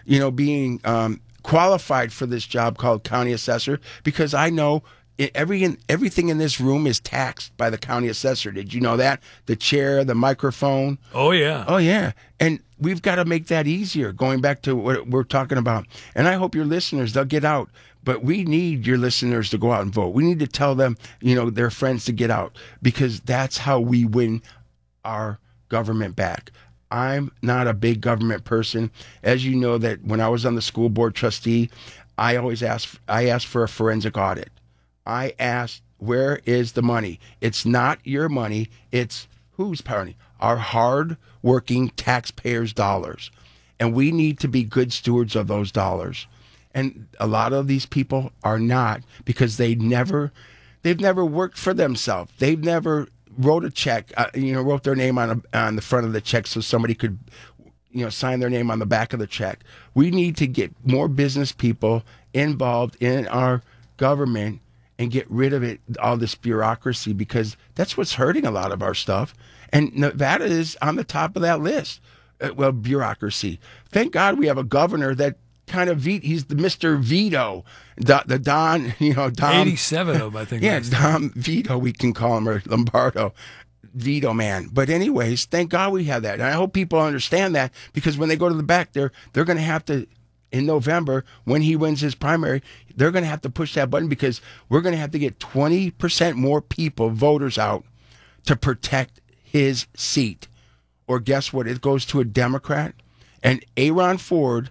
being qualified for this job called county assessor, because I know everything in this room is taxed by the county assessor. Did you know that? The chair, the microphone. Oh, yeah. Oh, yeah. And we've got to make that easier, going back to what we're talking about. And I hope your listeners, they'll get out. But we need your listeners to go out and vote. We need to tell them, their friends to get out, because that's how we win our government back. I'm not a big government person. As you know, that when I was on the school board trustee, I asked for a forensic audit. I asked, where is the money? It's not your money. It's whose money? Our hard-working taxpayers' dollars. And we need to be good stewards of those dollars. And a lot of these people are not, because they've never worked for themselves. They've never wrote a check, wrote their name on the front of the check so somebody could, sign their name on the back of the check. We need to get more business people involved in our government and get rid of all this bureaucracy, because that's what's hurting a lot of our stuff. And Nevada is on the top of that list. Bureaucracy. Thank God we have a governor that kind of he's the Mr. Veto, the Don, Dom. 87 of them, I think. Yeah, Dom Veto, we can call him, or Lombardo. Veto man. But anyways, thank God we have that. And I hope people understand that, because when they go to the back, they're going to have to, in November, when he wins his primary, they're going to have to push that button, because we're going to have to get 20% more voters out to protect his seat. Or guess what? It goes to a Democrat. And Aaron Ford,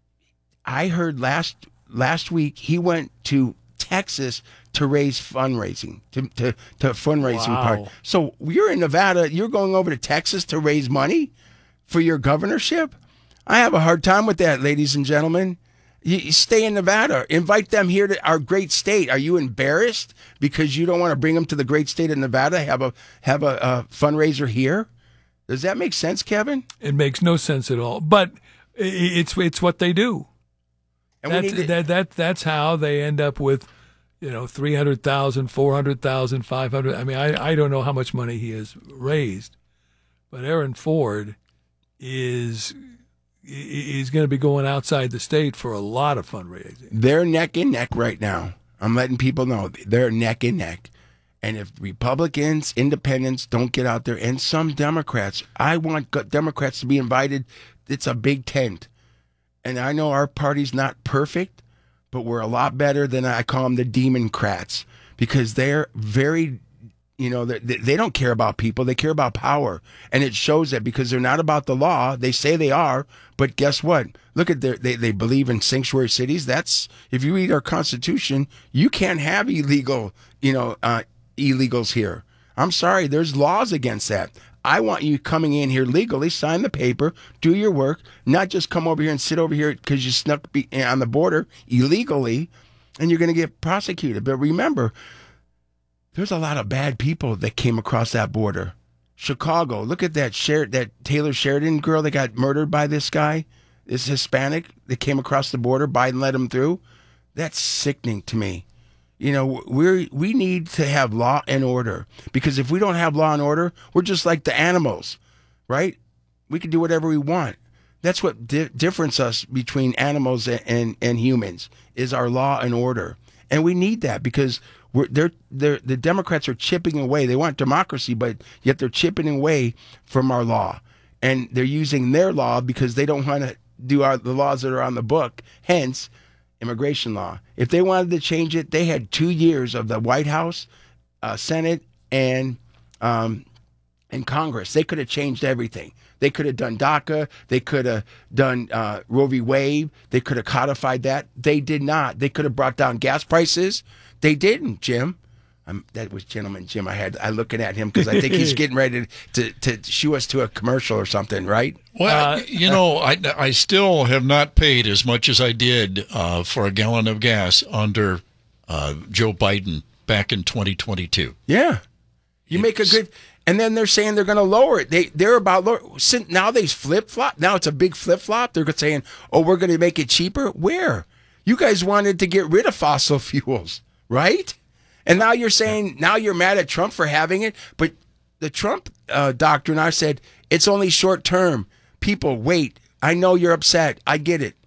I heard last week, he went to Texas to raise fundraising, to fundraising part. So you're in Nevada, you're going over to Texas to raise money for your governorship? I have a hard time with that, ladies and gentlemen. You stay in Nevada. Invite them here to our great state. Are you embarrassed because you don't want to bring them to the great state of Nevada? Have a fundraiser here? Does that make sense, Kevin? It makes no sense at all. But it's what they do. And that's how they end up with, 300,000, 400,000, 500. I mean, I don't know how much money he has raised, but Aaron Ford is going to be going outside the state for a lot of fundraising. They're neck and neck right now. I'm letting people know they're neck and neck. And if Republicans, independents don't get out there, and some Democrats, I want Democrats to be invited. It's a big tent. And I know our party's not perfect, but we're a lot better than, I call them, the Democrats, because they're very, they don't care about people. They care about power. And it shows that, because they're not about the law. They say they are, but guess what? Look at they believe in sanctuary cities. That's, if you read our Constitution, you can't have illegals here. I'm sorry, there's laws against that. I want you coming in here legally, sign the paper, do your work, not just come over here and sit over here because you snuck on the border illegally, and you're going to get prosecuted. But remember, there's a lot of bad people that came across that border. Chicago, look at that Taylor Sheridan girl that got murdered by this guy, this Hispanic that came across the border. Biden let him through. That's sickening to me. We need to have law and order, because if we don't have law and order, we're just like the animals, right? We can do whatever we want. That's what differentiates us between animals and humans, is our law and order. And we need that, because the Democrats are chipping away. They want democracy, but yet they're chipping away from our law. And they're using their law because they don't want to do the laws that are on the book, hence immigration law. If they wanted to change it, they had 2 years of the White House, Senate, and Congress. They could have changed everything. They could have done DACA. They could have done Roe v. Wade. They could have codified that. They did not. They could have brought down gas prices. They didn't, Jim. That was Gentleman Jim. I'm looking at him because I think he's getting ready to shoo us to a commercial or something, right? Well, I still have not paid as much as I did for a gallon of gas under Joe Biden back in 2022. Yeah. Make a good... And then they're saying they're going to lower it. They're about lower. Now they flip-flop. Now it's a big flip-flop. They're saying, we're going to make it cheaper. Where? You guys wanted to get rid of fossil fuels, right? And now you're saying, now you're mad at Trump for having it. But the Trump doctrine, I said, it's only short term. People, wait. I know you're upset. I get it.